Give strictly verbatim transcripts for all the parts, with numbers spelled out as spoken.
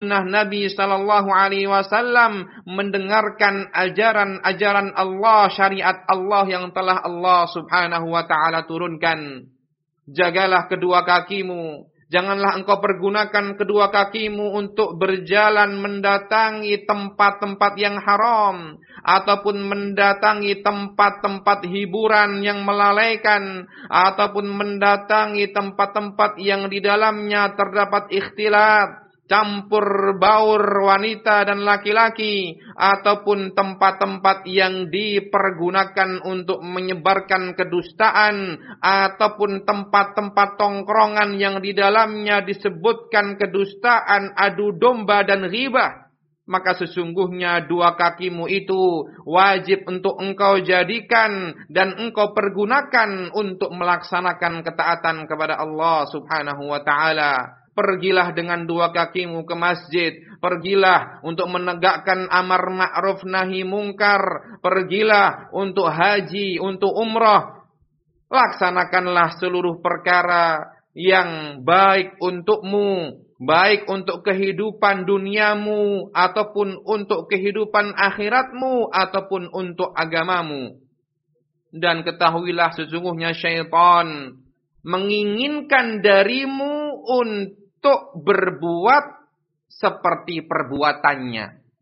sunnah Nabi sallallahu alaihi wasallam, mendengarkan ajaran-ajaran Allah, syariat Allah yang telah Allah subhanahu wa ta'ala turunkan. Jagalah kedua kakimu. Janganlah engkau pergunakan kedua kakimu untuk berjalan mendatangi tempat-tempat yang haram, ataupun mendatangi tempat-tempat hiburan yang melalaikan, ataupun mendatangi tempat-tempat yang di dalamnya terdapat ikhtilat, campur baur wanita dan laki-laki, ataupun tempat-tempat yang dipergunakan untuk menyebarkan kedustaan, ataupun tempat-tempat tongkrongan yang di dalamnya disebutkan kedustaan, adu domba dan ghibah. Maka sesungguhnya dua kakimu itu wajib untuk engkau jadikan dan engkau pergunakan untuk melaksanakan ketaatan kepada Allah subhanahu wa ta'ala. Pergilah dengan dua kakimu ke masjid. Pergilah untuk menegakkan amar ma'ruf nahi mungkar. Pergilah untuk haji, untuk umrah. Laksanakanlah seluruh perkara yang baik untukmu, baik untuk kehidupan duniamu, ataupun untuk kehidupan akhiratmu, ataupun untuk agamamu. Dan ketahuilah sesungguhnya syaitan menginginkan darimu untuk untuk berbuat seperti perbuatannya.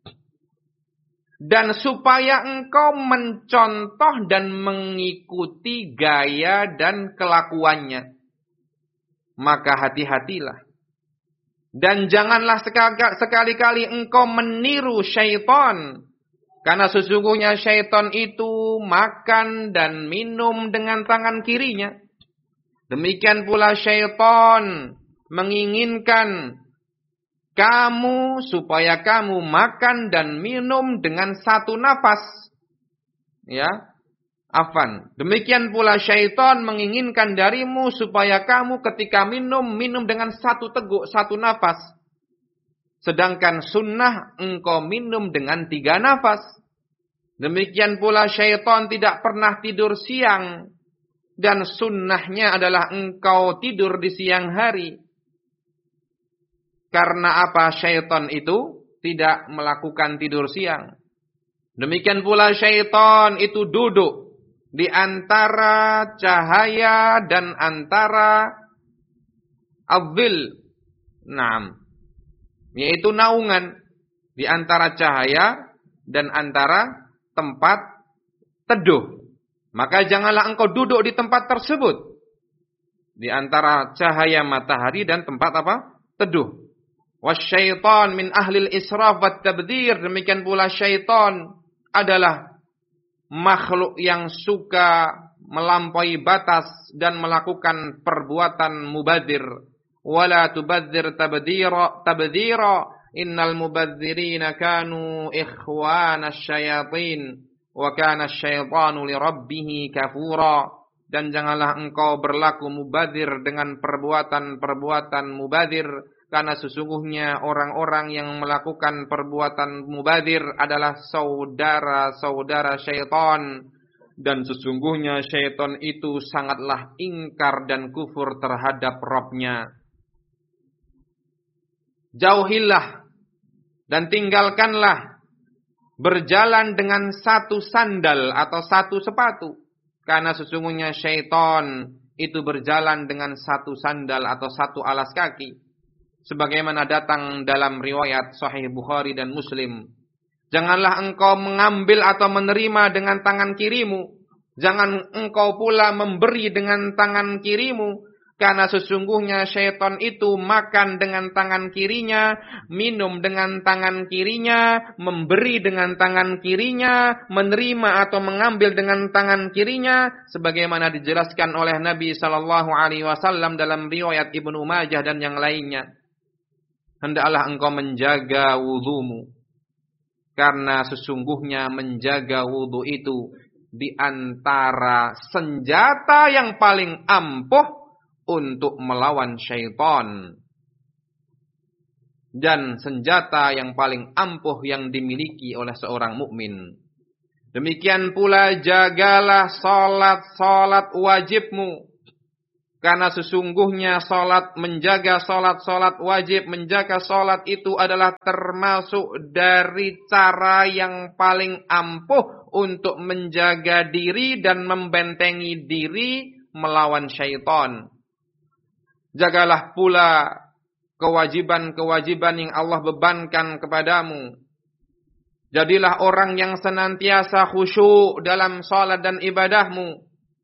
Dan supaya engkau mencontoh dan mengikuti gaya dan kelakuannya. Maka hati-hatilah. Dan janganlah sekali-kali engkau meniru syaitan. Karena sesungguhnya syaitan itu makan dan minum dengan tangan kirinya. Demikian pula syaitan menginginkan kamu supaya kamu makan dan minum dengan satu nafas. Ya. Afan. Demikian pula syaitan menginginkan darimu supaya kamu ketika minum, minum dengan satu teguk, satu nafas. Sedangkan sunnah engkau minum dengan tiga nafas. Demikian pula syaitan tidak pernah tidur siang. Dan sunnahnya adalah engkau tidur di siang hari. Karena apa? Syaitan itu tidak melakukan tidur siang. Demikian pula syaitan itu duduk di antara cahaya dan antara adhil. Naam. Yaitu naungan di antara cahaya dan antara tempat teduh. Maka janganlah engkau duduk di tempat tersebut. Di antara cahaya matahari dan tempat apa? Teduh. Wasyaitan min ahlil israf wat tabdzir. Demikian pula syaitan adalah makhluk yang suka melampaui batas dan melakukan perbuatan mubadzir. Wala tubadzir tabdzira tabdzira. Innal mubadzirina kanu ikhwanasy syayatin. Wa kana asy-syaitanu li rabbih kafura. Dan janganlah engkau berlaku mubadzir dengan perbuatan-perbuatan mubadzir. Karena sesungguhnya orang-orang yang melakukan perbuatan mubadzir adalah saudara-saudara syaitan. Dan sesungguhnya syaitan itu sangatlah ingkar dan kufur terhadap Rabb-Nya. Jauhilah dan tinggalkanlah berjalan dengan satu sandal atau satu sepatu. Karena sesungguhnya syaitan itu berjalan dengan satu sandal atau satu alas kaki. Sebagaimana datang dalam riwayat Sahih Bukhari dan Muslim. Janganlah engkau mengambil atau menerima dengan tangan kirimu. Jangan engkau pula memberi dengan tangan kirimu. Karena sesungguhnya syaitan itu makan dengan tangan kirinya, minum dengan tangan kirinya, memberi dengan tangan kirinya, menerima atau mengambil dengan tangan kirinya, sebagaimana dijelaskan oleh Nabi sallallahu alaihi wasallam dalam riwayat Ibnu Majah dan yang lainnya. Hendaklah engkau menjaga wudumu, karena sesungguhnya menjaga wudu itu di antara senjata yang paling ampuh untuk melawan syaitan. Dan senjata yang paling ampuh yang dimiliki oleh seorang mukmin. Demikian pula jagalah salat-salat wajibmu. Karena sesungguhnya salat, menjaga salat, salat wajib, menjaga salat itu adalah termasuk dari cara yang paling ampuh untuk menjaga diri dan membentengi diri melawan syaitan. Jagalah pula kewajiban-kewajiban yang Allah bebankan kepadamu. Jadilah orang yang senantiasa khusyuk dalam salat dan ibadahmu.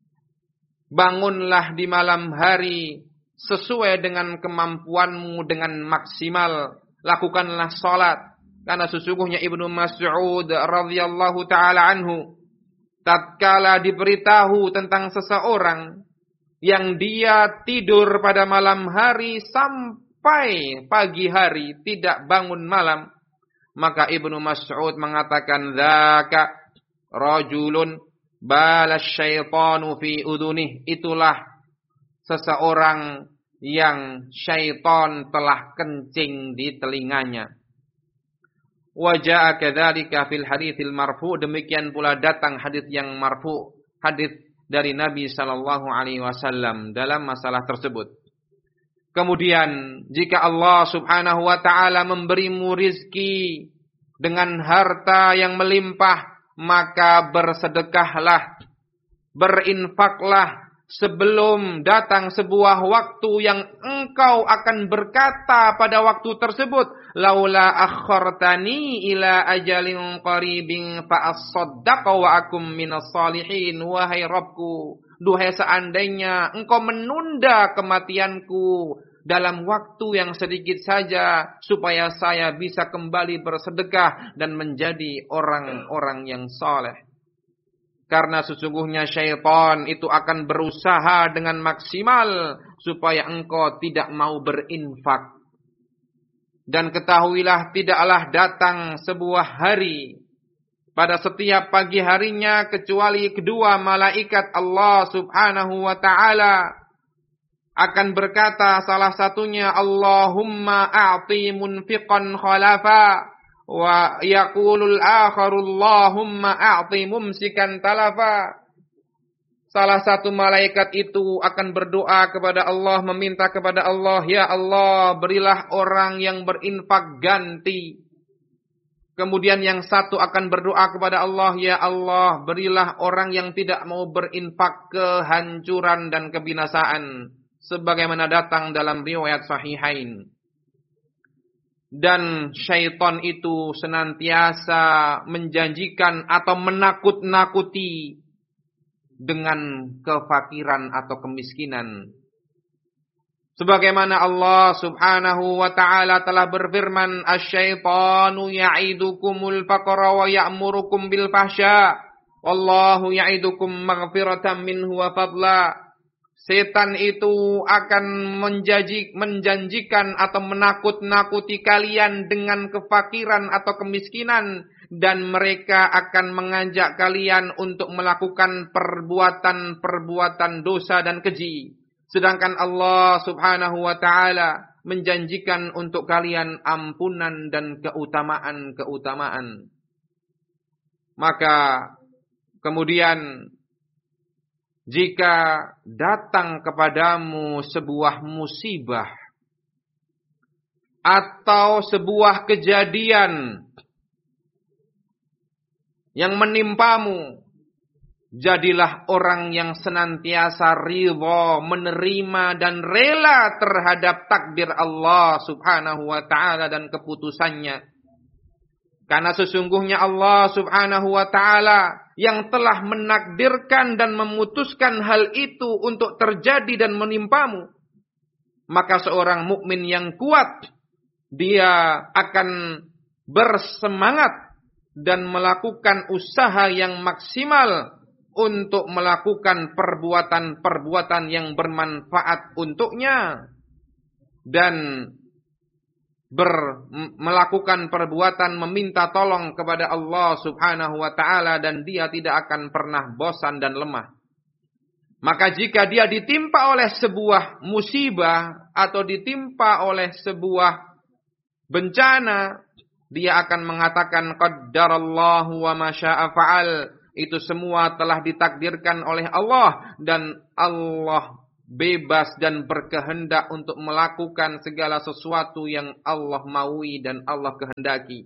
Bangunlah di malam hari sesuai dengan kemampuanmu dengan maksimal. Lakukanlah salat. Karena sesungguhnya Ibnu Mas'ud radhiyallahu taala anhu tatkala diberitahu tentang seseorang yang dia tidur pada malam hari sampai pagi hari tidak bangun malam, maka Ibnu Mas'ud mengatakan, "Dzaka rajulun balas syaitanu fi udunih." Itulah seseorang yang syaitan telah kencing di telinganya. Wa jaa kadzalika fil haditsil marfu', demikian pula datang hadis yang marfu', hadis dari Nabi sallallahu alaihi wasallam dalam masalah tersebut. Kemudian jika Allah Subhanahu wa taala memberimu rizki dengan harta yang melimpah, maka bersedekahlah, berinfaklah sebelum datang sebuah waktu yang engkau akan berkata pada waktu tersebut, laula akhartani ila ajalin qaribin fa asaddaqa wa akum minas salihin. Wahai Rabbku, duhai seandainya engkau menunda kematianku dalam waktu yang sedikit saja, supaya saya bisa kembali bersedekah dan menjadi orang-orang yang saleh. Karena sesungguhnya syaitan itu akan berusaha dengan maksimal supaya engkau tidak mau berinfak. Dan ketahuilah, tidaklah datang sebuah hari pada setiap pagi harinya kecuali kedua malaikat Allah Subhanahu wa taala akan berkata, salah satunya, Allahumma a'ti munfiqan khalafa, wa yaqulul akharu Allahumma a'ti mumsikan talafa. Salah satu malaikat itu akan berdoa kepada Allah, meminta kepada Allah, ya Allah, berilah orang yang berinfak ganti. Kemudian yang satu akan berdoa kepada Allah, ya Allah, berilah orang yang tidak mau berinfak kehancuran dan kebinasaan, sebagaimana datang dalam riwayat sahihain. Dan syaitan itu senantiasa menjanjikan atau menakut-nakuti dengan kefakiran atau kemiskinan. Sebagaimana Allah Subhanahu wa ta'ala telah berfirman, asyaitanu ya'idukumul faqra wa ya'murukum bil fahsya, wallahu ya'idukum maghfiratan minhu wa fadla. Setan itu akan menjanji, menjanjikan atau menakut-nakuti kalian dengan kefakiran atau kemiskinan, dan mereka akan mengajak kalian untuk melakukan perbuatan-perbuatan dosa dan keji. Sedangkan Allah Subhanahu wa ta'ala menjanjikan untuk kalian ampunan dan keutamaan-keutamaan. Maka kemudian jika datang kepadamu sebuah musibah atau sebuah kejadian yang menimpamu, jadilah orang yang senantiasa ridha, menerima dan rela terhadap takdir Allah Subhanahu wa ta'ala dan keputusannya. Karena sesungguhnya Allah Subhanahu wa ta'ala yang telah menakdirkan dan memutuskan hal itu untuk terjadi dan menimpamu. Maka seorang mukmin yang kuat, dia akan bersemangat dan melakukan usaha yang maksimal untuk melakukan perbuatan-perbuatan yang bermanfaat untuknya, dan ber, melakukan perbuatan meminta tolong kepada Allah Subhanahu wa ta'ala, dan dia tidak akan pernah bosan dan lemah. Maka jika dia ditimpa oleh sebuah musibah atau ditimpa oleh sebuah bencana, dia akan mengatakan qaddarallahu wa ma syaa fa'al. Itu semua telah ditakdirkan oleh Allah, dan Allah bebas dan berkehendak untuk melakukan segala sesuatu yang Allah maui dan Allah kehendaki.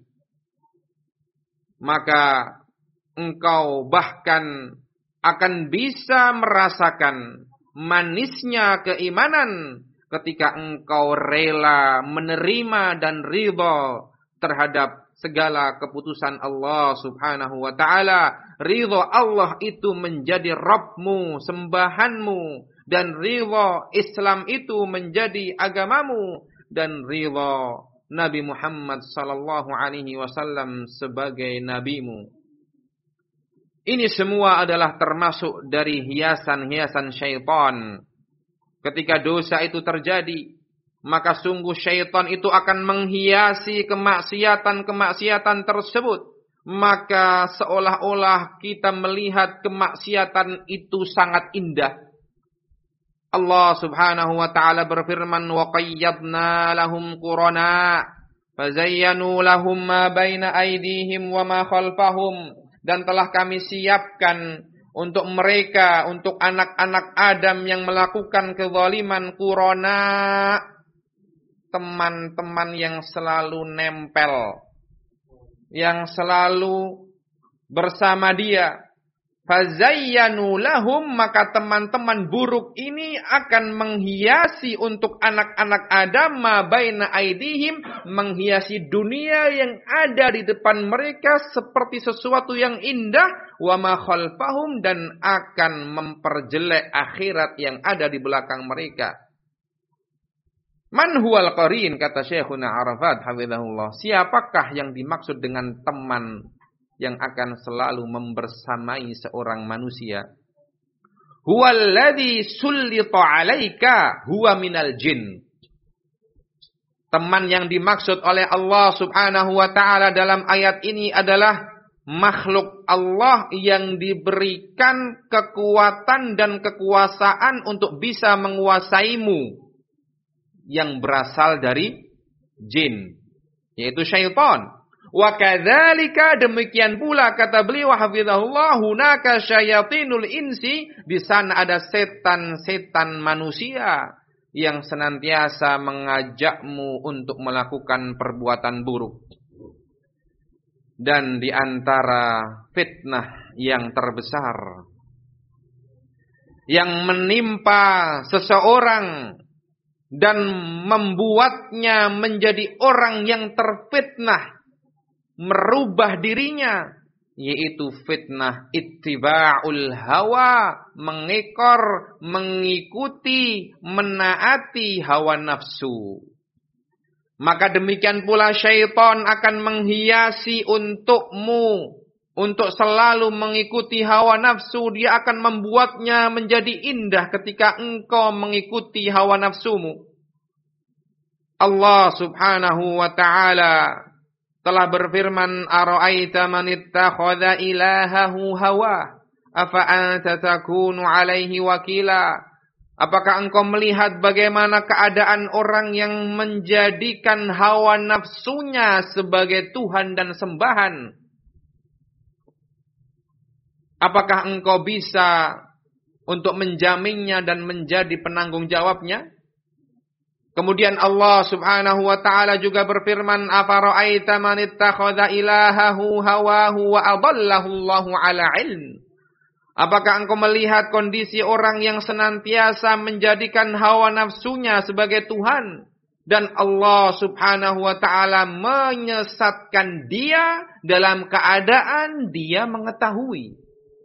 Maka engkau bahkan akan bisa merasakan manisnya keimanan ketika engkau rela menerima dan ridha terhadap segala keputusan Allah subhanahu wa ta'ala. Ridha Allah itu menjadi Rabbmu, sembahanmu. Dan ridha Islam itu menjadi agamamu. Dan ridha Nabi Muhammad sallallahu alaihi wasallam sebagai nabimu. Ini semua adalah termasuk dari hiasan-hiasan syaitan. Ketika dosa itu terjadi, maka sungguh syaitan itu akan menghiasi kemaksiatan-kemaksiatan tersebut. Maka seolah-olah kita melihat kemaksiatan itu sangat indah. Allah subhanahu wa ta'ala berfirman, وَقَيَّضْنَا لَهُمْ قُرَنَا فَزَيَّنُوا لَهُمْ مَا بَيْنَ أَيْدِيهِمْ وَمَا خَلْفَهُمْ. Dan telah kami siapkan untuk mereka, untuk anak-anak Adam yang melakukan kezaliman, qurana, teman-teman yang selalu nempel, yang selalu bersama dia. Fazayyanu lahum, maka teman-teman buruk ini akan menghiasi untuk anak-anak Adam ma baina aidihim, menghiasi dunia yang ada di depan mereka seperti sesuatu yang indah, wa ma khalfahum, dan akan memperjelek akhirat yang ada di belakang mereka. Man huwal qarin, kata Syekhuna Arafat hafizahullah. Siapakah yang dimaksud dengan teman yang akan selalu membersamai seorang manusia? Huwallazi sullita 'alaika huwa minal jin. Teman yang dimaksud oleh Allah Subhanahu wa taala dalam ayat ini adalah makhluk Allah yang diberikan kekuatan dan kekuasaan untuk bisa menguasaimu, yang berasal dari jin, yaitu syaitan. Wa kadzalika, demikian pula kata beliau hafizahullah, hunaka syayatinul insi, di sana ada setan-setan manusia yang senantiasa mengajakmu untuk melakukan perbuatan buruk. Dan di antara fitnah yang terbesar yang menimpa seseorang dan membuatnya menjadi orang yang terfitnah, merubah dirinya, yaitu fitnah ittiba'ul hawa, mengekor, mengikuti, menaati hawa nafsu. Maka demikian pula syaitan akan menghiasi untukmu untuk selalu mengikuti hawa nafsu. Dia akan membuatnya menjadi indah ketika engkau mengikuti hawa nafsumu. Allah subhanahu wa ta'ala telah berfirman, ara'aita man ittakhadha ilahahu hawa afa anta takunu alaihi wakila. Apakah engkau melihat bagaimana keadaan orang yang menjadikan hawa nafsunya sebagai Tuhan dan sembahan? Apakah engkau bisa untuk menjaminnya dan menjadi penanggung jawabnya? Kemudian Allah subhanahu wa ta'ala juga berfirman, afara'aita man ittakhadha ilahahu hawahu wa adallahu Allahu ala ilm. Apakah engkau melihat kondisi orang yang senantiasa menjadikan hawa nafsunya sebagai Tuhan, dan Allah subhanahu wa ta'ala menyesatkan dia dalam keadaan dia mengetahui.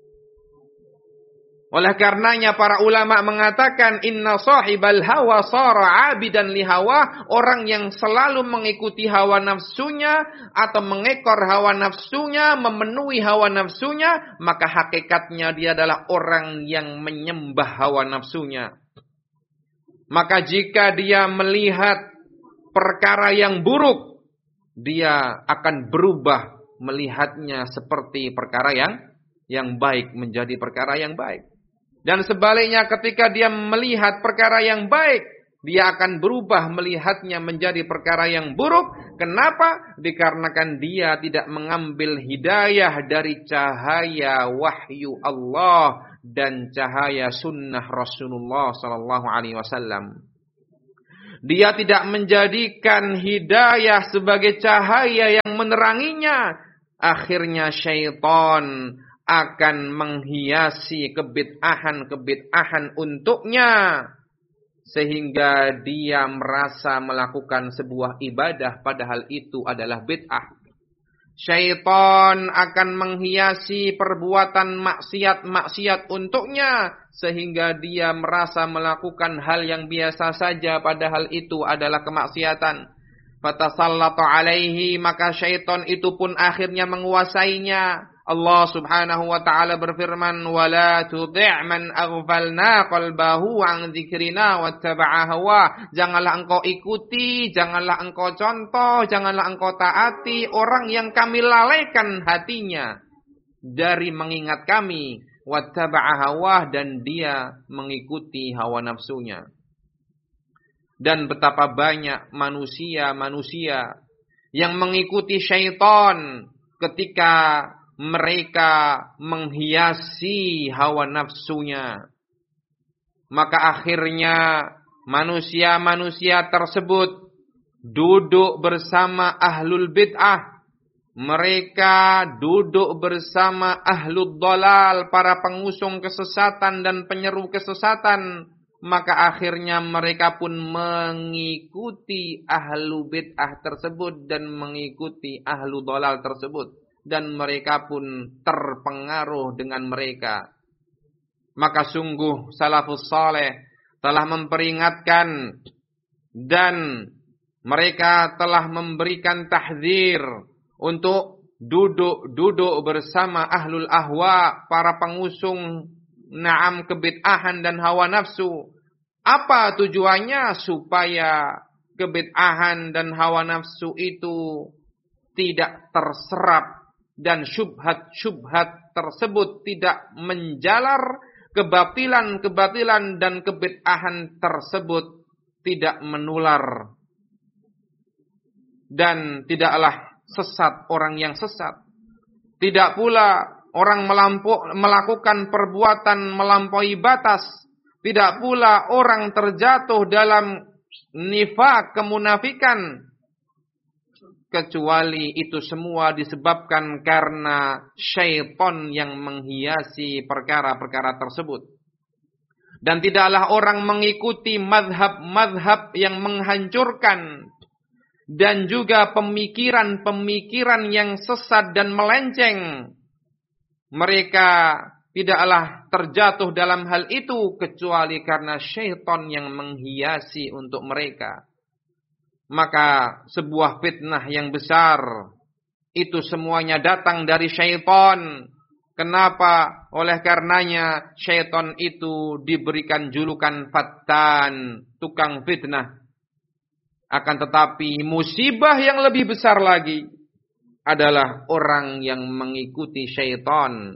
Oleh karenanya para ulama mengatakan, inna sahibal hawa sara abidan li hawa, orang yang selalu mengikuti hawa nafsunya atau mengekor hawa nafsunya, memenuhi hawa nafsunya, maka hakikatnya dia adalah orang yang menyembah hawa nafsunya. Maka jika dia melihat perkara yang buruk, dia akan berubah melihatnya seperti perkara yang yang baik menjadi perkara yang baik. Dan sebaliknya ketika dia melihat perkara yang baik, dia akan berubah melihatnya menjadi perkara yang buruk. Kenapa? Dikarenakan dia tidak mengambil hidayah dari cahaya wahyu Allah, dan cahaya sunnah Rasulullah sallallahu alaihi wasallam. Dia tidak menjadikan hidayah sebagai cahaya yang meneranginya. Akhirnya syaitan akan menghiasi kebid'ahan-kebid'ahan untuknya. Sehingga dia merasa melakukan sebuah ibadah padahal itu adalah bid'ah. Syaitan akan menghiasi perbuatan maksiat-maksiat untuknya sehingga dia merasa melakukan hal yang biasa saja padahal itu adalah kemaksiatan. Fatasallatu alaihi, maka syaitan itu pun akhirnya menguasainya. Allah Subhanahu wa taala berfirman, "Wala tudhi' man aghfalna qalbahu 'an dzikrina wattaba'a hawa." Janganlah engkau ikuti, janganlah engkau contoh, janganlah engkau taati orang yang kami lalaikan hatinya dari mengingat kami, wattaba'a hawa, dan dia mengikuti hawa nafsunya. Dan betapa banyak manusia-manusia yang mengikuti syaitan ketika mereka menghiasi hawa nafsunya. Maka akhirnya manusia-manusia tersebut duduk bersama ahlul bid'ah. Mereka duduk bersama ahlul dhalal, para pengusung kesesatan dan penyeru kesesatan. Maka akhirnya mereka pun mengikuti ahlu bid'ah tersebut dan mengikuti ahlu dhalal tersebut. Dan mereka pun terpengaruh dengan mereka. Maka sungguh salafus saleh telah memperingatkan dan mereka telah memberikan tahdzir untuk duduk-duduk bersama ahlul ahwa, para pengusung na'am kebid'ahan dan hawa nafsu. Apa tujuannya? Supaya kebid'ahan dan hawa nafsu itu tidak terserap dan syubhat-syubhat tersebut tidak menjalar, kebatilan-kebatilan dan kebid'ahan tersebut tidak menular. Dan tidaklah sesat orang yang sesat. Tidak pula orang melampu, melakukan perbuatan melampaui batas. Tidak pula orang terjatuh dalam nifak, kemunafikan. Kecuali itu semua disebabkan karena syaitan yang menghiasi perkara-perkara tersebut. Dan tidaklah orang mengikuti madhab-madhab yang menghancurkan. Dan juga pemikiran-pemikiran yang sesat dan melenceng. Mereka tidaklah terjatuh dalam hal itu kecuali karena syaitan yang menghiasi untuk mereka. Maka sebuah fitnah yang besar itu semuanya datang dari syaitan. Kenapa? Oleh karenanya syaitan itu diberikan julukan Fattan, tukang fitnah. Akan tetapi musibah yang lebih besar lagi adalah orang yang mengikuti syaitan.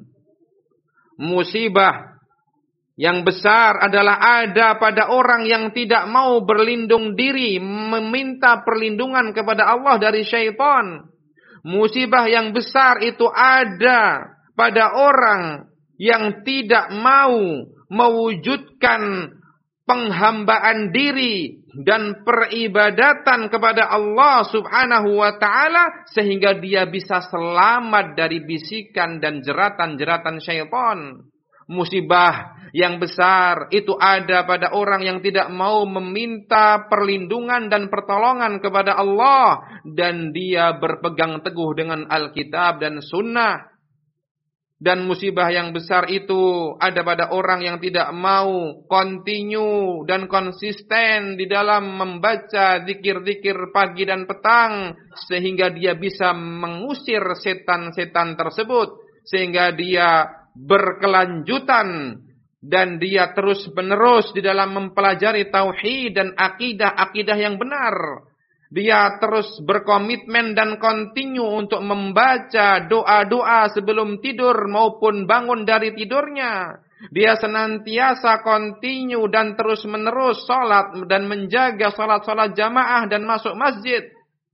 Musibah yang besar adalah ada pada orang yang tidak mau berlindung diri, meminta perlindungan kepada Allah dari syaitan. Musibah yang besar itu ada pada orang yang tidak mau mewujudkan penghambaan diri dan peribadatan kepada Allah Subhanahu wa taala sehingga dia bisa selamat dari bisikan dan jeratan-jeratan syaitan. Musibah yang besar itu ada pada orang yang tidak mau meminta perlindungan dan pertolongan kepada Allah dan dia berpegang teguh dengan Alkitab dan Sunnah. Dan musibah yang besar itu ada pada orang yang tidak mau continue dan konsisten di dalam membaca zikir-zikir pagi dan petang sehingga dia bisa mengusir setan-setan tersebut sehingga dia berkelanjutan dan dia terus menerus di dalam mempelajari tauhid dan akidah-akidah yang benar. Dia terus berkomitmen dan kontinu untuk membaca doa-doa sebelum tidur maupun bangun dari tidurnya. Dia senantiasa kontinu dan terus menerus salat dan menjaga salat-salat jamaah dan masuk masjid.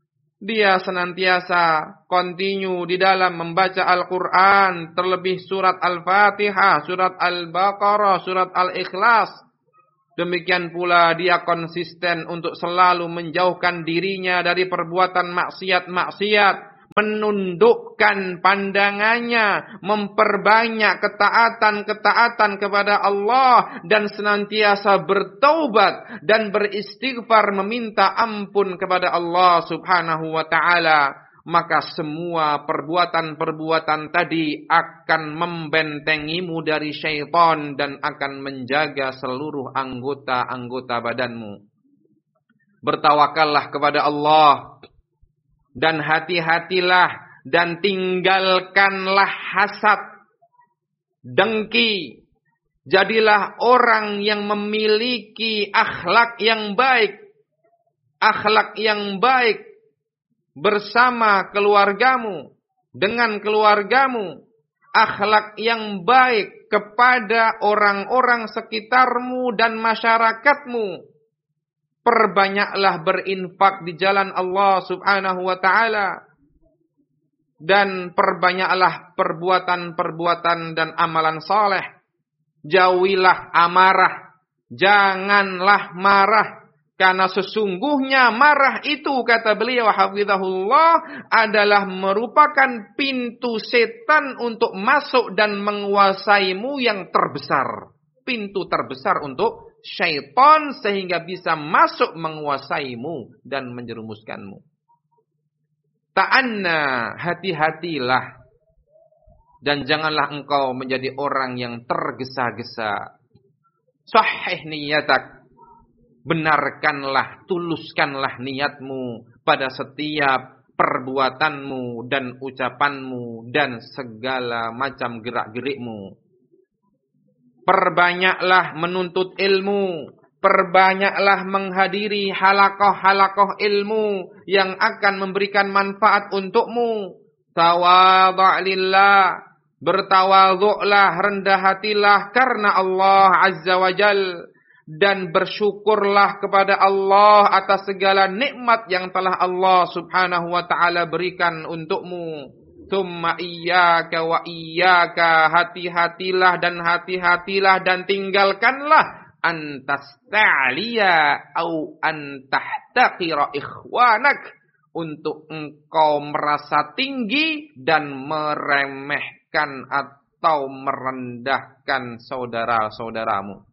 Dia senantiasa continue di dalam membaca Al-Quran, terlebih surat Al-Fatihah, surat Al-Baqarah, surat Al-Ikhlas. Demikian pula dia konsisten untuk selalu menjauhkan dirinya dari perbuatan maksiat-maksiat, menundukkan pandangannya, memperbanyak ketaatan-ketaatan kepada Allah, dan senantiasa bertaubat dan beristighfar meminta ampun kepada Allah subhanahu wa ta'ala, maka semua perbuatan-perbuatan tadi akan membentengimu dari syaitan dan akan menjaga seluruh anggota-anggota badanmu. Bertawakallah kepada Allah dan hati-hatilah dan tinggalkanlah hasad, dengki. Jadilah orang yang memiliki akhlak yang baik, akhlak yang baik bersama keluargamu, dengan keluargamu, akhlak yang baik kepada orang-orang sekitarmu dan masyarakatmu. Perbanyaklah berinfak di jalan Allah subhanahu wa ta'ala. Dan perbanyaklah perbuatan-perbuatan dan amalan saleh. Jauhilah amarah. Janganlah marah. Karena sesungguhnya marah itu, kata beliau hafizahullah, adalah merupakan pintu setan untuk masuk dan menguasaimu yang terbesar. Pintu terbesar untuk syaitan sehingga bisa masuk menguasaimu dan menjerumuskanmu. Ta'anna, hati-hatilah. Dan janganlah engkau menjadi orang yang tergesa-gesa. Sahih niyatak. Benarkanlah, tuluskanlah niatmu pada setiap perbuatanmu dan ucapanmu dan segala macam gerak-gerikmu. Perbanyaklah menuntut ilmu, perbanyaklah menghadiri halakoh-halakoh ilmu yang akan memberikan manfaat untukmu. Tawadhu' lillah, bertawadhu'lah, rendah hatilah karena Allah Azza wa Jal, dan bersyukurlah kepada Allah atas segala nikmat yang telah Allah Subhanahu wa ta'ala berikan untukmu. Tsumma iyyaka wa iyyaka, hati-hatilah dan hati-hatilah dan tinggalkanlah antasta'liya au antahtaqira ikhwanak, untuk engkau merasa tinggi dan meremehkan atau merendahkan saudara-saudaramu.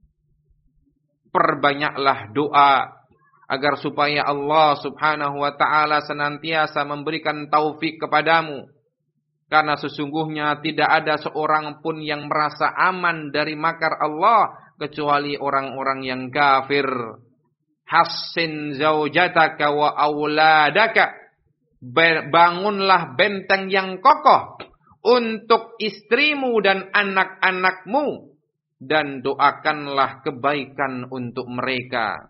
Perbanyaklah doa agar supaya Allah subhanahu wa ta'ala senantiasa memberikan taufik kepadamu. Karena sesungguhnya tidak ada seorang pun yang merasa aman dari makar Allah kecuali orang-orang yang kafir. Hassin zaujataka wa auladaka, bangunlah benteng yang kokoh untuk istrimu dan anak-anakmu, dan doakanlah kebaikan untuk mereka.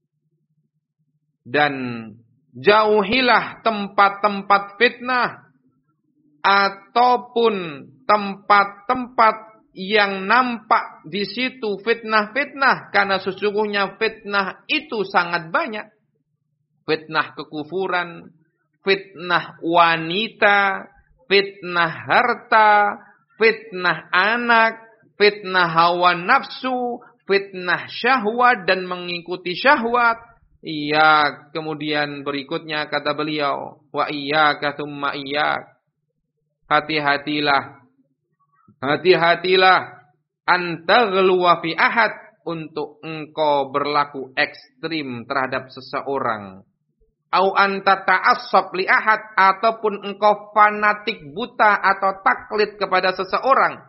Dan jauhilah tempat-tempat fitnah ataupun tempat-tempat yang nampak di situ fitnah-fitnah, karena sesungguhnya fitnah itu sangat banyak. Fitnah kekufuran, fitnah wanita, fitnah harta, fitnah anak, fitnah hawa nafsu, fitnah syahwat dan mengikuti syahwat. Iya, kemudian berikutnya kata beliau, wa iyyaka tsumma iyyak. Hati-hatilah, hati-hatilah antaghluwa fi ahad, untuk engkau berlaku ekstrim terhadap seseorang. Au anta ta'assab li ahad, ataupun engkau fanatik buta atau taklid kepada seseorang.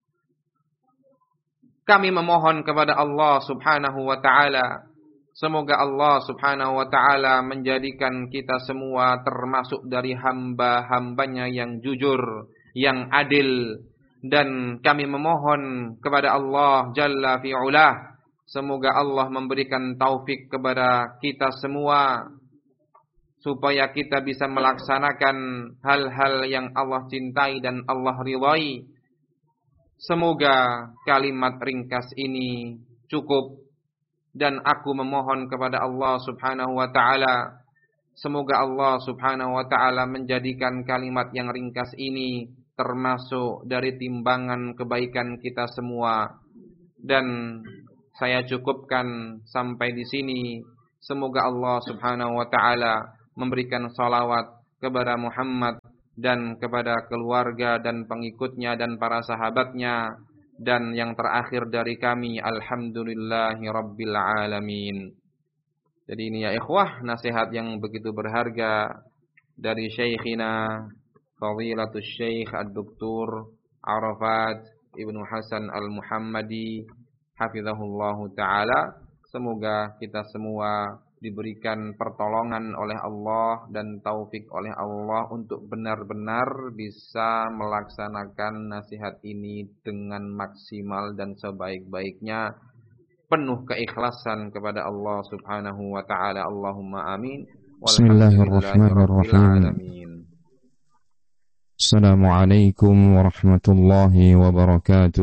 Kami memohon kepada Allah subhanahu wa ta'ala, semoga Allah subhanahu wa ta'ala menjadikan kita semua termasuk dari hamba-hambanya yang jujur, yang adil. Dan kami memohon kepada Allah Jalla fi'ulah, semoga Allah memberikan taufik kepada kita semua, supaya kita bisa melaksanakan hal-hal yang Allah cintai dan Allah ridhai. Semoga kalimat ringkas ini cukup. Dan aku memohon kepada Allah subhanahu wa ta'ala, Semoga Allah subhanahu wa ta'ala menjadikan kalimat yang ringkas ini termasuk dari timbangan kebaikan kita semua. Dan saya cukupkan sampai di sini. Semoga Allah subhanahu wa ta'ala memberikan salawat kepada Muhammad dan kepada keluarga dan pengikutnya dan para sahabatnya. Dan yang terakhir dari kami, alhamdulillahi rabbil alamin. Jadi ini ya ikhwah, nasihat yang begitu berharga dari Syekhina Fadilatul Syekh Ad-Doktor Arafat Ibnu Hasan Al-Muhammadi hafizahullahu ta'ala. Semoga kita semua diberikan pertolongan oleh Allah dan taufik oleh Allah untuk benar-benar bisa melaksanakan nasihat ini dengan maksimal dan sebaik-baiknya, penuh keikhlasan kepada Allah subhanahu wa ta'ala. Allahumma amin. Bismillahirrahmanirrahim. Assalamualaikum warahmatullahi wabarakatuh.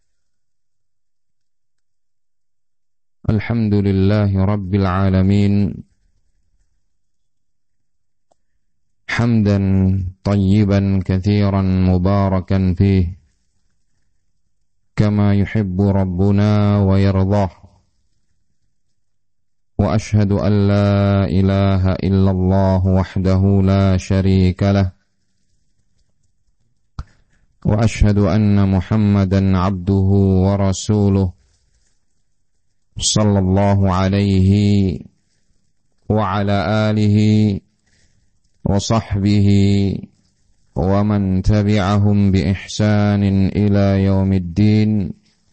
Alhamdulillahi rabbil alamin. Hamdan tayyiban katsiran mubarakan fih, kama yuhibbu rabbuna wa yardah. Wa ashhadu an la ilaha illallah wahdahu la syarika lah. Wa ashhadu anna Muhammadan abduhu wa rasuluh. Sallallahu alaihi wa ala alihi wa sahbihi wa man tabi'ahum bi ihsanin ila yaumiddin.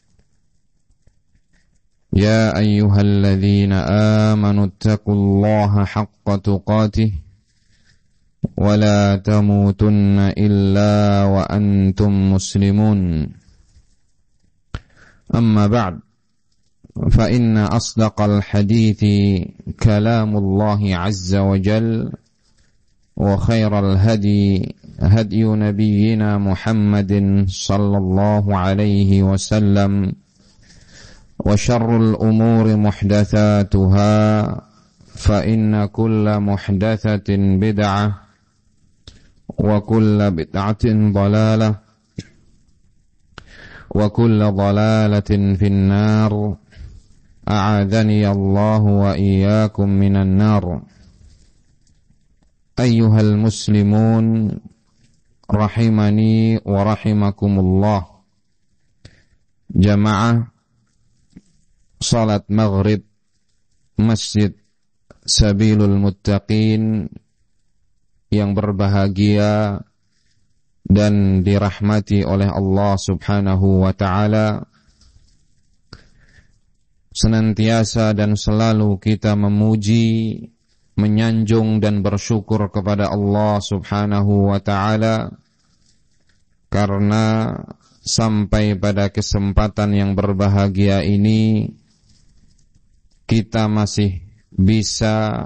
Ya ayyuhalladzina amanu taqullaha haqqa tuqatih wa la tamutunna illa wa antum muslimun. Amma ba'd. فإن أصدق الحديث كلام الله عز وجل وخير الهدي هدي نبينا محمد صلى الله عليه وسلم وشر الأمور محدثاتها فإن كل محدثة بدعة وكل بدعة ضلالة وكل ضلالة في النار. أعاذني الله وإياكم من النار. أيها المسلمون رحمني ورحمكم الله. Jamaah salat maghrib Masjid Sabilul Muttaqin yang berbahagia dan dirahmati oleh Allah subhanahu wa ta'ala. Senantiasa dan selalu kita memuji, menyanjung dan bersyukur kepada Allah subhanahu wa ta'ala, karena sampai pada kesempatan yang berbahagia ini kita masih bisa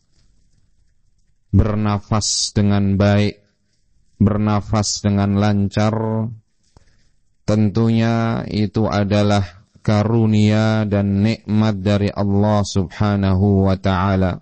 bernafas dengan baik, bernafas dengan lancar. Tentunya itu adalah karunia dan nikmat dari Allah subhanahu wa ta'ala.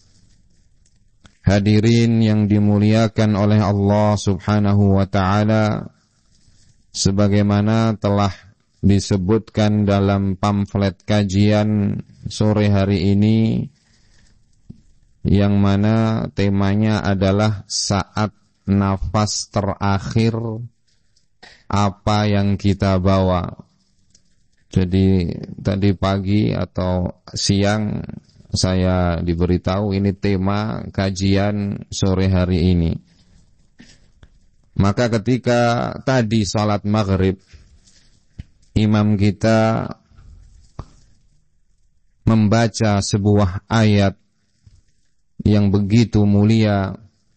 Hadirin yang dimuliakan oleh Allah subhanahu wa ta'ala, sebagaimana telah disebutkan dalam pamflet kajian sore hari ini, yang mana temanya adalah saat nafas terakhir, apa yang kita bawa. Jadi tadi pagi atau siang saya diberitahu ini tema kajian sore hari ini. Maka ketika tadi salat maghrib, imam kita membaca sebuah ayat yang begitu mulia,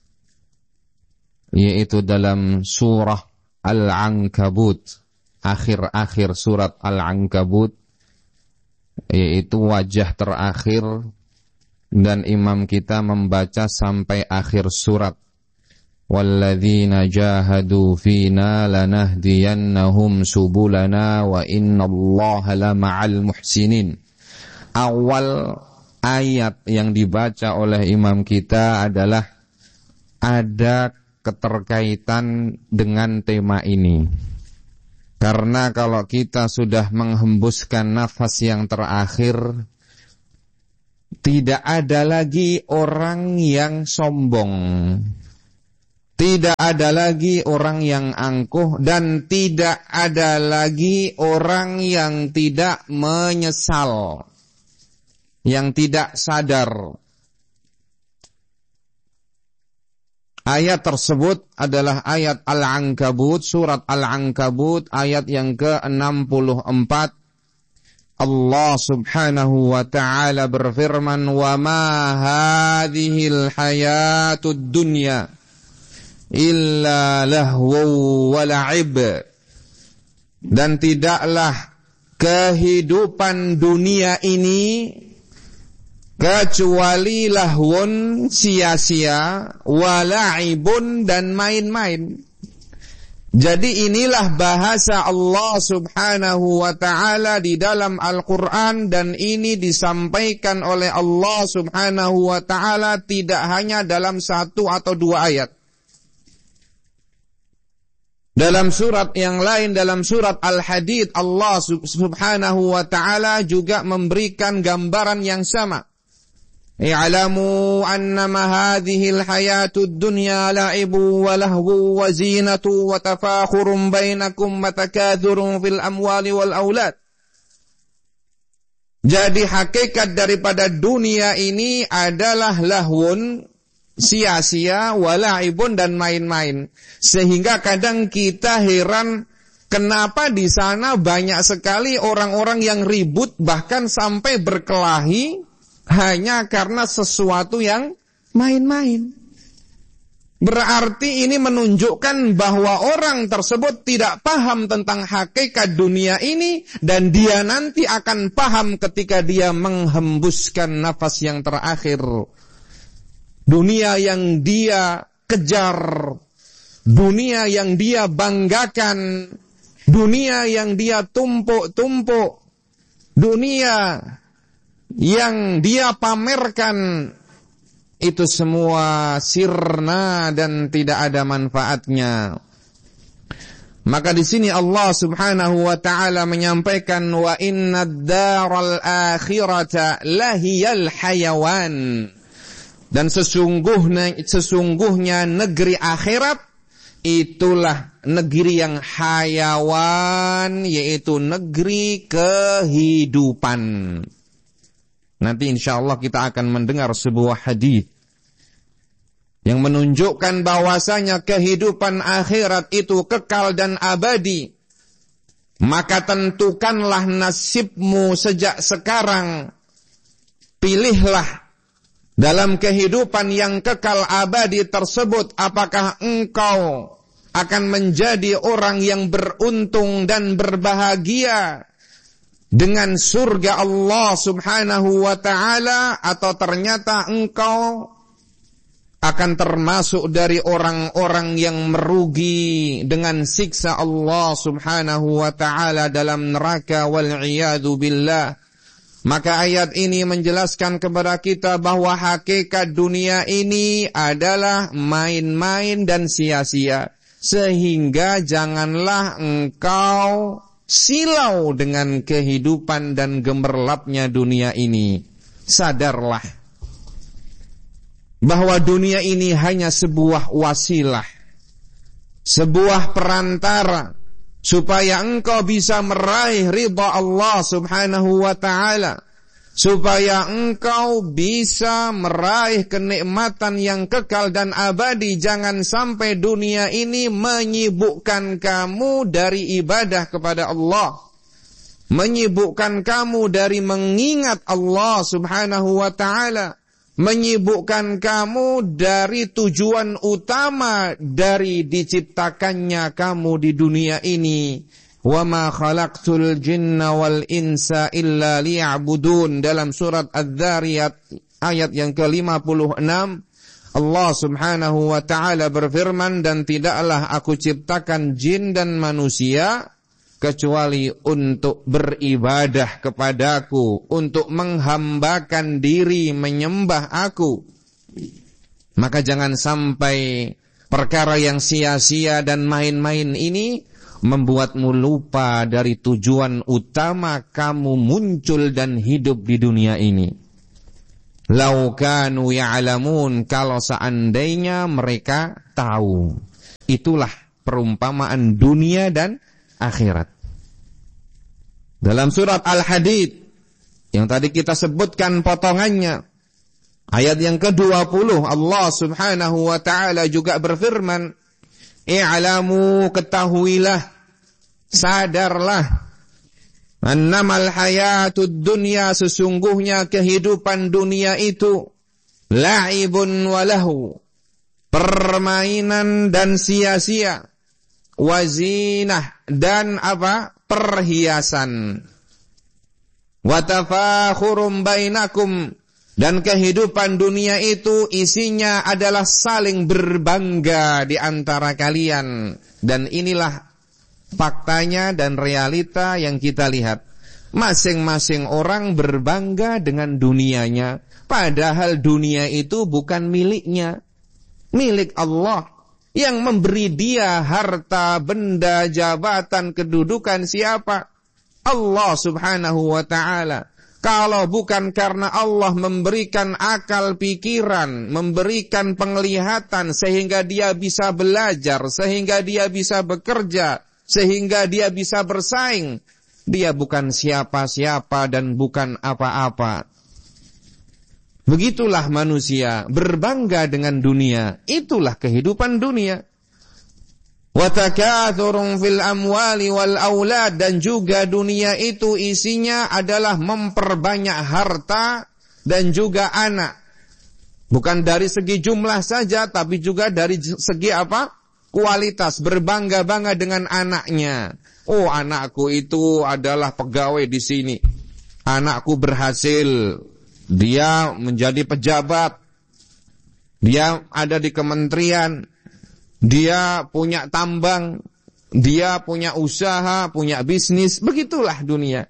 yaitu dalam surah Al-Ankabut, akhir-akhir surat Al-Ankabut, yaitu wajah terakhir, dan imam kita membaca sampai akhir surat. Walladzina jahadu fina lanahdiyannahum subulana wa innallaha lama'al muhsinin. Awal ayat yang dibaca oleh imam kita adalah ada keterkaitan dengan tema ini. Karena kalau kita sudah menghembuskan nafas yang terakhir, tidak ada lagi orang yang sombong, tidak ada lagi orang yang angkuh, dan tidak ada lagi orang yang tidak menyesal, yang tidak sadar. Ayat tersebut adalah ayat Al-Ankabut, surat Al-Ankabut ayat yang ke enam puluh empat. Allah Subhanahu wa ta'ala berfirman, "Wa ma hadhil hayatud dunya illa lahwu wa la'ib." Dan tidaklah kehidupan dunia ini kecuali lahwun, sia-sia, wa la'ibun, dan main-main. Jadi inilah bahasa Allah Subhanahu wa ta'ala di dalam Al-Quran, dan ini disampaikan oleh Allah Subhanahu wa ta'ala tidak hanya dalam satu atau dua ayat. Dalam surat yang lain, dalam surat Al-Hadid, Allah Subhanahu wa ta'ala juga memberikan gambaran yang sama. I'lamu annama hadhil hayatud dunya la'ibu wa lahwu wa zinatu wa tafakhurun bainakum wa takathurun fil amwali wal aulad. Jadi hakikat daripada dunia ini adalah lahwun, sia-sia, wa la'ibun, dan main-main. Sehingga kadang kita heran kenapa di sana banyak sekali orang-orang yang ribut bahkan sampai berkelahi hanya karena sesuatu yang main-main. Berarti ini menunjukkan bahwa orang tersebut tidak paham tentang hakikat dunia ini, dan dia nanti akan paham ketika dia menghembuskan nafas yang terakhir. Dunia yang dia kejar, dunia yang dia banggakan, dunia yang dia tumpuk-tumpuk, dunia yang dia pamerkan, itu semua sirna dan tidak ada manfaatnya. Maka di sini Allah Subhanahu wa ta'ala menyampaikan, wa innad daral akhirata lahiyal hayawan. Dan sesungguhnya sesungguhnya negeri akhirat itulah negeri yang hayawan, yaitu negeri kehidupan. Nanti insyaallah kita akan mendengar sebuah hadis yang menunjukkan bahwasanya kehidupan akhirat itu kekal dan abadi. Maka tentukanlah nasibmu sejak sekarang. Pilihlah dalam kehidupan yang kekal abadi tersebut, apakah engkau akan menjadi orang yang beruntung dan berbahagia dengan surga Allah Subhanahu wa ta'ala, atau ternyata engkau akan termasuk dari orang-orang yang merugi dengan siksa Allah Subhanahu wa ta'ala dalam neraka, wal'iyadu billah. Maka ayat ini menjelaskan kepada kita bahwa hakikat dunia ini adalah main-main dan sia-sia. Sehingga janganlah engkau silau dengan kehidupan dan gemerlapnya dunia ini. Sadarlah bahwa dunia ini hanya sebuah wasilah, sebuah perantara supaya engkau bisa meraih ridha Allah Subhanahu wa ta'ala, supaya engkau bisa meraih kenikmatan yang kekal dan abadi. Jangan sampai dunia ini menyibukkan kamu dari ibadah kepada Allah, menyibukkan kamu dari mengingat Allah Subhanahu wa ta'ala, menyibukkan kamu dari tujuan utama dari diciptakannya kamu di dunia ini. Wa ma khalaqtul jinna wal insa illa liya'budun. Dalam surat Adz-Dzariyat ayat yang ke lima puluh enam, Allah Subhanahu wa ta'ala berfirman, dan tidaklah aku ciptakan jin dan manusia kecuali untuk beribadah kepadaku, untuk menghambakan diri menyembah aku. Maka jangan sampai perkara yang sia-sia dan main-main ini membuatmu lupa dari tujuan utama kamu muncul dan hidup di dunia ini. Lau kanu ya'lamun, kalau seandainya mereka tahu. Itulah perumpamaan dunia dan akhirat. Dalam surat Al-Hadid yang tadi kita sebutkan potongannya, ayat yang kedua puluh, Allah Subhanahu wa taala juga berfirman, "I'lamu, ketahuilah, sadarlah, annamal hayatud dunya, sesungguhnya kehidupan dunia itu la'ibun wa lahu, permainan dan sia-sia, wazinah dan apa? Perhiasan, wa tafakhurum bainakum, dan kehidupan dunia itu isinya adalah saling berbangga di antara kalian." Dan inilah faktanya dan realita yang kita lihat. Masing-masing orang berbangga dengan dunianya, padahal dunia itu bukan miliknya, milik Allah. Yang memberi dia harta, benda, jabatan, kedudukan siapa? Allah Subhanahu wa ta'ala. Kalau bukan karena Allah memberikan akal pikiran, memberikan penglihatan sehingga dia bisa belajar, sehingga dia bisa bekerja, sehingga dia bisa bersaing, dia bukan siapa-siapa dan bukan apa-apa. Begitulah manusia berbangga dengan dunia. Itulah kehidupan dunia. Wa takathurun fil amwali wal aulad, dan juga dunia itu isinya adalah memperbanyak harta dan juga anak. Bukan dari segi jumlah saja, tapi juga dari segi apa? Kualitas, berbangga-bangga dengan anaknya. Oh, anakku itu adalah pegawai di sini. Anakku berhasil, dia menjadi pejabat, dia ada di kementerian, dia punya tambang, dia punya usaha, punya bisnis. Begitulah dunia.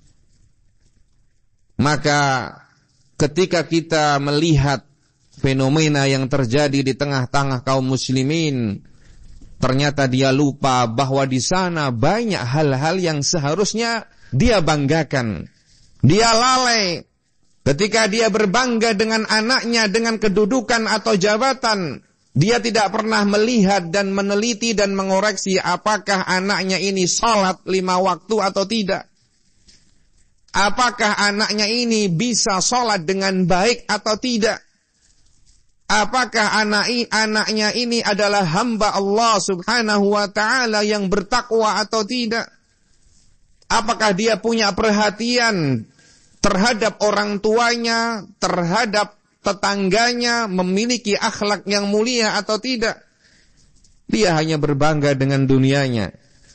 Maka ketika kita melihat fenomena yang terjadi di tengah-tengah kaum muslimin, ternyata dia lupa bahwa di sana banyak hal-hal yang seharusnya dia banggakan. Dia lalai ketika dia berbangga dengan anaknya, dengan kedudukan atau jabatan. Dia tidak pernah melihat dan meneliti dan mengoreksi apakah anaknya ini salat lima waktu atau tidak. Apakah anaknya ini bisa salat dengan baik atau tidak. Apakah anak anaknya ini adalah hamba Allah Subhanahu wa ta'ala yang bertakwa atau tidak. Apakah dia punya perhatian terhadap orang tuanya, terhadap tetangganya, memiliki akhlak yang mulia atau tidak. Dia hanya berbangga dengan dunianya.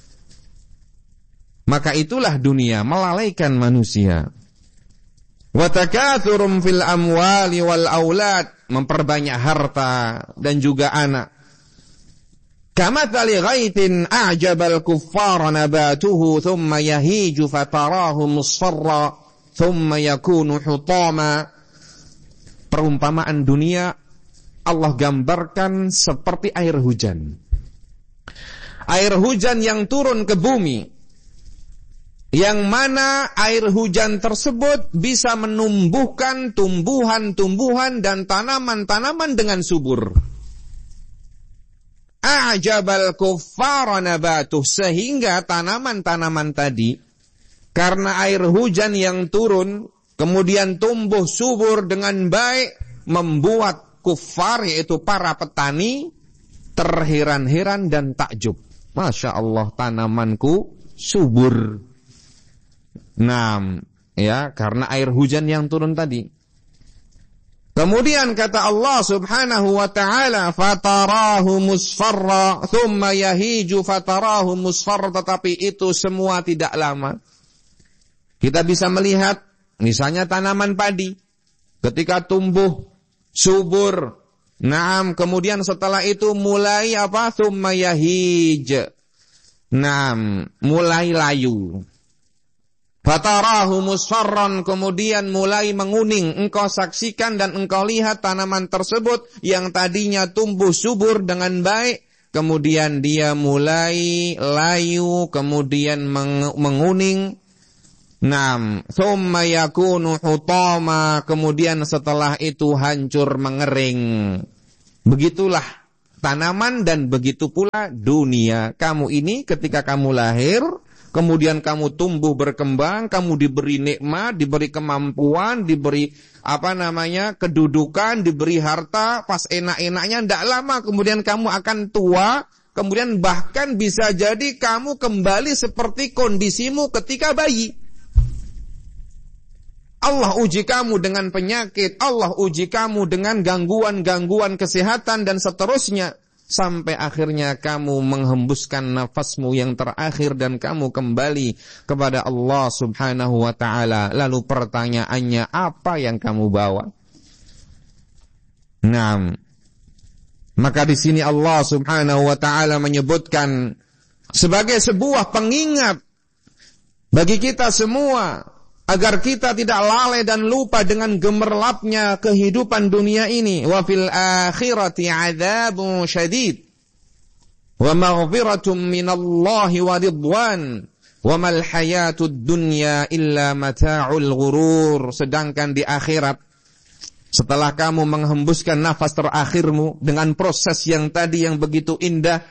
Maka itulah dunia melalaikan manusia. Wa takatsurum fil amwali wal aulad, memperbanyak harta dan juga anak. Kamathali ghaitin a'jabal kuffara nabatuhu thumma yahiju fatarahu musfarra thumma yakunu hutama. Perumpamaan dunia Allah gambarkan seperti air hujan. Air hujan yang turun ke bumi, yang mana air hujan tersebut bisa menumbuhkan tumbuhan-tumbuhan dan tanaman-tanaman dengan subur. A'jabal kuffara nabatuh, sehingga tanaman-tanaman tadi karena air hujan yang turun kemudian tumbuh subur dengan baik, membuat kufar, yaitu para petani, terheran-heran dan takjub. Masya Allah, tanamanku subur. Nah, ya, karena air hujan yang turun tadi. Kemudian kata Allah Subhanahu wa ta'ala, fatarahu musfarra thumma yahiju fatarahu musfarra, tetapi itu semua tidak lama. Kita bisa melihat misalnya tanaman padi, ketika tumbuh subur, naam, kemudian setelah itu mulai apa? Tsumma yahij. Naam, mulai layu. Fatarahu musfarran, kemudian mulai menguning. Engkau saksikan dan engkau lihat tanaman tersebut yang tadinya tumbuh subur dengan baik, kemudian dia mulai layu, kemudian meng- menguning. Naam, thumma yakunu hutama, kemudian setelah itu hancur mengering. Begitulah tanaman dan begitu pula dunia. Kamu ini ketika kamu lahir, kemudian kamu tumbuh berkembang, kamu diberi nikmat, diberi kemampuan, diberi apa namanya kedudukan, diberi harta, pas enak-enaknya tidak lama kemudian kamu akan tua, kemudian bahkan bisa jadi kamu kembali seperti kondisimu ketika bayi. Allah uji kamu dengan penyakit, Allah uji kamu dengan gangguan-gangguan kesehatan dan seterusnya. Sampai akhirnya kamu menghembuskan nafasmu yang terakhir dan kamu kembali kepada Allah subhanahu wa ta'ala. Lalu pertanyaannya, apa yang kamu bawa? Nah, maka di sini Allah subhanahu wa ta'ala menyebutkan sebagai sebuah pengingat bagi kita semua, agar kita tidak lalai dan lupa dengan gemerlapnya kehidupan dunia ini. Wa fil akhirati adzabun syadid wa maghfiratun minallahi wa ridwan wa mal hayatud dunya illa mata'ul ghurur. Sedangkan di akhirat, setelah kamu menghembuskan nafas terakhirmu dengan proses yang tadi yang begitu indah,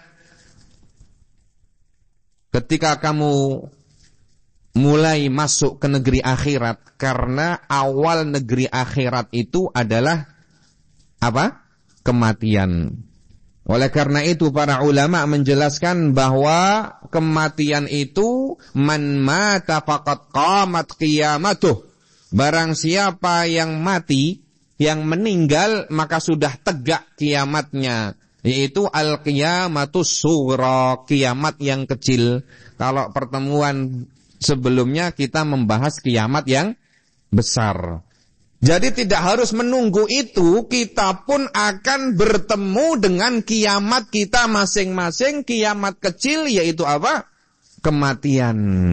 ketika kamu mulai masuk ke negeri akhirat, karena awal negeri akhirat itu adalah apa? Kematian. Oleh karena itu para ulama menjelaskan bahwa kematian itu man mata faqad qamat qiyamatuh. Barang siapa yang mati, yang meninggal, maka sudah tegak kiamatnya, yaitu al-qiyamatus sughra, kiamat yang kecil. Kalau pertemuan sebelumnya kita membahas kiamat yang besar. Jadi tidak harus menunggu itu, kita pun akan bertemu dengan kiamat kita masing-masing. Kiamat kecil yaitu apa? Kematian.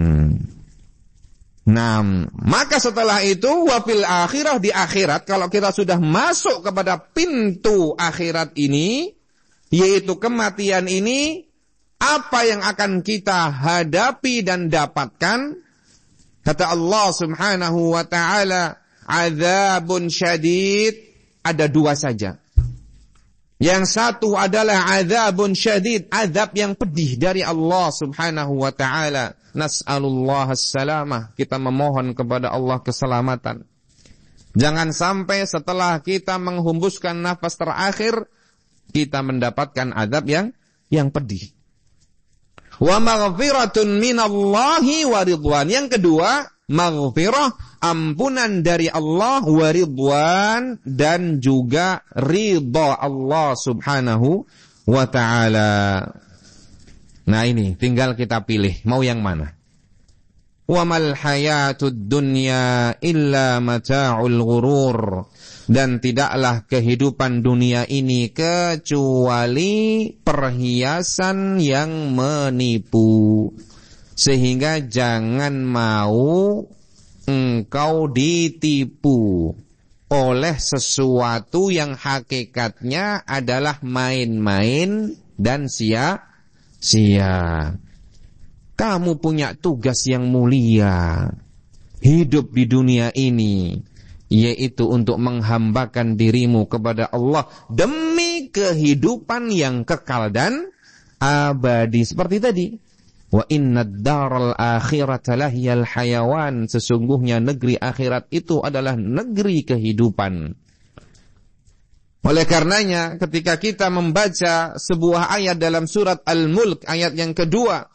Nah, maka setelah itu wafil akhirah, di akhirat, kalau kita sudah masuk kepada pintu akhirat ini, yaitu kematian ini, apa yang akan kita hadapi dan dapatkan? Kata Allah subhanahu wa ta'ala, azabun syadid, ada dua saja. Yang satu adalah azabun syadid, azab yang pedih dari Allah subhanahu wa ta'ala. Nas'alullah as-salamah, kita memohon kepada Allah keselamatan. Jangan sampai setelah kita menghembuskan nafas terakhir, kita mendapatkan azab yang yang pedih. Wa maghfiratun minallahi wa ridwan. Yang kedua, maghfirah, ampunan dari Allah, wa ridwan, dan juga ridha Allah subhanahu wa ta'ala. Nah ini, tinggal kita pilih, mau yang mana? Wa mal hayatud dunya illa mata'ul ghurur. Dan tidaklah kehidupan dunia ini kecuali perhiasan yang menipu. Sehingga jangan mau engkau ditipu oleh sesuatu yang hakikatnya adalah main-main dan sia-sia. Kamu punya tugas yang mulia hidup di dunia ini, yaitu untuk menghambakan dirimu kepada Allah demi kehidupan yang kekal dan abadi. Seperti tadi, wa innad daral akhirata lahiyal hayawan, sesungguhnya negeri akhirat itu adalah negeri kehidupan. Oleh karenanya ketika kita membaca sebuah ayat dalam surat Al-Mulk, ayat yang kedua,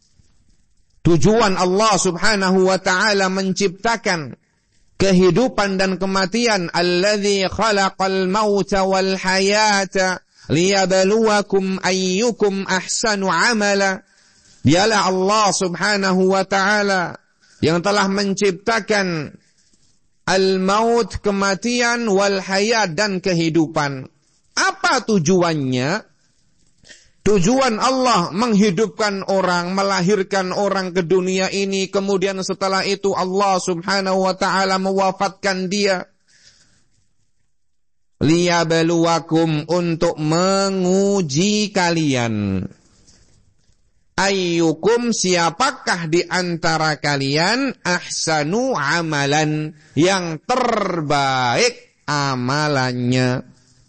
tujuan Allah subhanahu wa ta'ala menciptakan kehidupan dan kematian, alladzi khalaqal mauta wal hayata liyabluwakum ayyukum ahsanu amala. Dialah Allah subhanahu wa ta'ala yang telah menciptakan al-maut, kematian, wal hayat, dan kehidupan. Apa tujuannya? Tujuan Allah menghidupkan orang, melahirkan orang ke dunia ini, kemudian setelah itu Allah subhanahu wa ta'ala mewafatkan dia. Liyabluwakum, untuk menguji kalian. Ayyukum, siapakah di antara kalian ahsanu amalan, yang terbaik amalannya.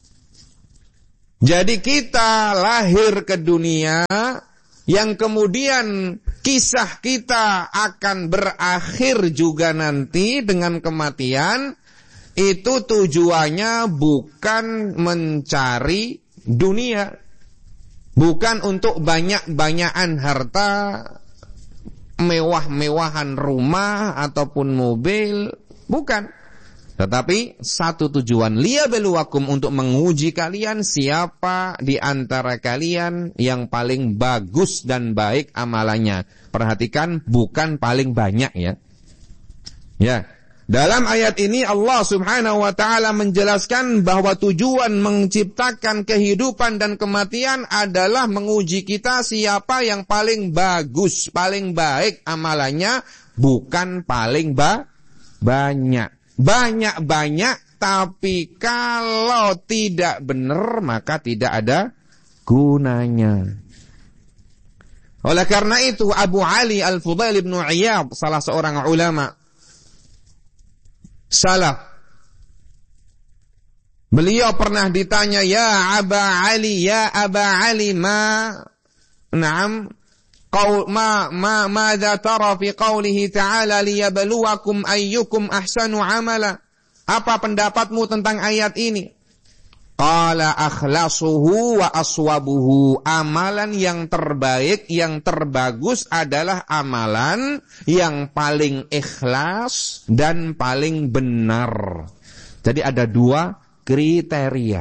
Jadi kita lahir ke dunia, yang kemudian kisah kita akan berakhir juga nanti dengan kematian. Itu tujuannya bukan mencari dunia, bukan untuk banyak-banyakan harta, mewah-mewahan rumah ataupun mobil, bukan. Tetapi satu tujuan, liyabluwakum, untuk menguji kalian siapa di antara kalian yang paling bagus dan baik amalannya. Perhatikan, bukan paling banyak ya. Ya. Dalam ayat ini Allah subhanahu wa ta'ala menjelaskan bahwa tujuan menciptakan kehidupan dan kematian adalah menguji kita siapa yang paling bagus, paling baik amalannya, bukan paling ba- banyak. Banyak-banyak, tapi kalau tidak benar maka tidak ada gunanya. Oleh karena itu Abu Ali Al-Fudail bin Iyad, salah seorang ulama salaf, beliau pernah ditanya, ya Aba Ali, ya Aba Ali, ma na'am qaul ma ma madza tara fi qoulihi ta'ala liyabluwakum ayyukum ahsanu amala. Apa pendapatmu tentang ayat ini? Qala akhlasuhu wa aswabuhu. Amalan yang terbaik, yang terbagus adalah amalan yang paling ikhlas dan paling benar. Jadi ada dua kriteria.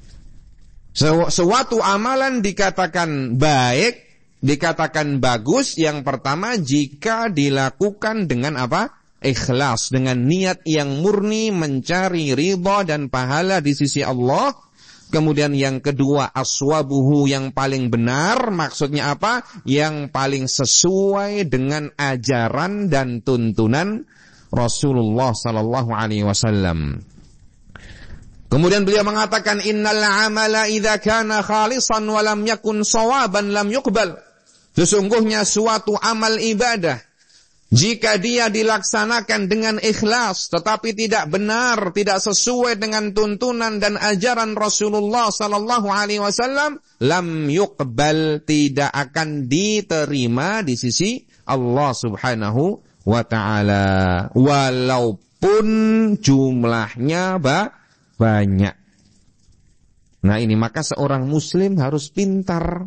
Suatu amalan dikatakan baik, dikatakan bagus, yang pertama jika dilakukan dengan apa? Ikhlas, dengan niat yang murni mencari ridha dan pahala di sisi Allah. Kemudian yang kedua, aswabuhu, yang paling benar, maksudnya apa? Yang paling sesuai dengan ajaran dan tuntunan Rasulullah sallallahu alaihi wasallam. Kemudian beliau mengatakan, innal amala idza kana khalisan wa lam yakun shawaban lam yuqbal. Sesungguhnya suatu amal ibadah, jika dia dilaksanakan dengan ikhlas tetapi tidak benar, tidak sesuai dengan tuntunan dan ajaran Rasulullah sallallahu alaihi wasallam, lam yuqbal, tidak akan diterima di sisi Allah Subhanahu wa taala, walaupun jumlahnya ba- banyak. Nah, ini maka seorang muslim harus pintar.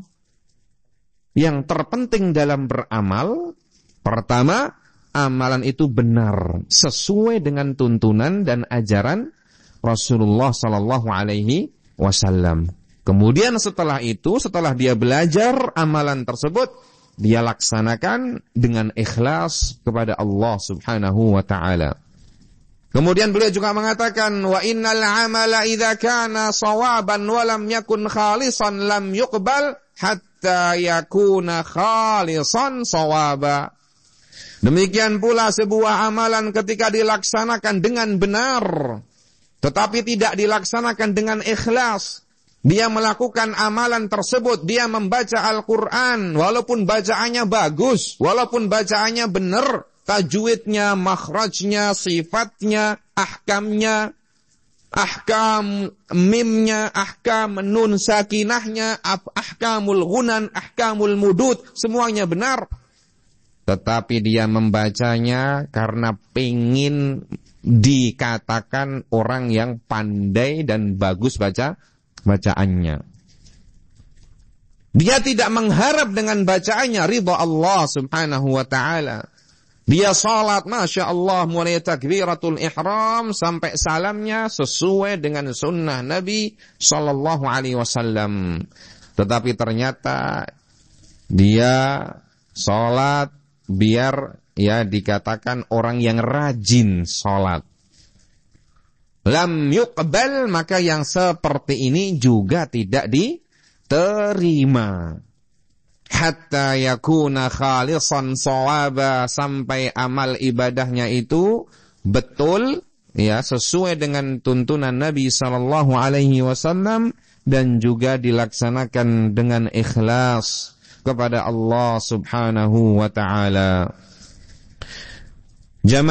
Yang terpenting dalam beramal, pertama, amalan itu benar, sesuai dengan tuntunan dan ajaran Rasulullah sallallahu alaihi wasallam. Kemudian setelah itu, setelah dia belajar amalan tersebut, dia laksanakan dengan ikhlas kepada Allah Subhanahu wa taala. Kemudian beliau juga mengatakan, wa innal amala idza kana shawaban wa lam yakun khalisan lam yuqbal hatta yakuna khalisan shawaba. Demikian pula sebuah amalan ketika dilaksanakan dengan benar tetapi tidak dilaksanakan dengan ikhlas, dia melakukan amalan tersebut, dia membaca Al-Quran walaupun bacaannya bagus, walaupun bacaannya benar, tajwidnya, makhrajnya, sifatnya, ahkamnya, ahkam mimnya, ahkam nun sakinahnya, ahkamul ghunan, ahkamul mudud, semuanya benar. Tetapi dia membacanya karena pengin dikatakan orang yang pandai dan bagus baca bacaannya. Dia tidak mengharap dengan bacaannya ridha Allah Subhanahu wa taala. Dia salat, Masya Allah, mulai takbiratul ihram sampai salamnya sesuai dengan sunnah Nabi sallallahu alaihi wasallam. Tetapi ternyata dia salat biar ya dikatakan orang yang rajin salat. Lam yuqbal, maka yang seperti ini juga tidak di terima. Hatta yakuna khalisan shawaba, sampai amal ibadahnya itu betul, ya, sesuai dengan tuntunan Nabi sallallahu alaihi wasallam dan juga dilaksanakan dengan ikhlas kepada Allah Subhanahu wa taala.